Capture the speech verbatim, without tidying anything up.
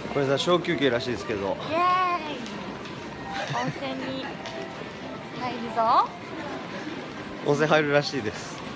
これさ小休憩らしいですけど、 イエーイ。温泉に入るぞ。 温泉入るらしいです。